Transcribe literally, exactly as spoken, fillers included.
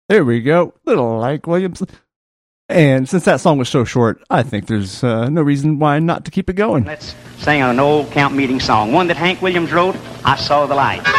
There we go. Little Hank Williams. And since that song was so short, I think there's uh, no reason why not to keep it going. Let's sing an old camp meeting song, one that Hank Williams wrote, I Saw the Light.